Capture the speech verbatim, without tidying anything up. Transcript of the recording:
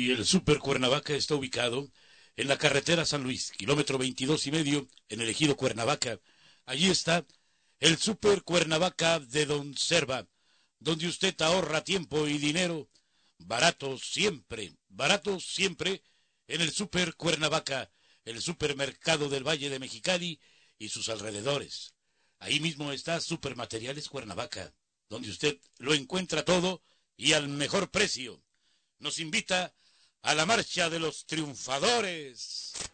Y el Super Cuernavaca está ubicado en la carretera San Luis, kilómetro veintidós y medio, en el ejido Cuernavaca. Allí está el Super Cuernavaca de Don Serva, donde usted ahorra tiempo y dinero. Barato siempre, barato siempre en el Super Cuernavaca, el supermercado del Valle de Mexicali y sus alrededores. Ahí mismo está Supermateriales Cuernavaca, donde usted lo encuentra todo y al mejor precio. Nos invita a la marcha de los triunfadores.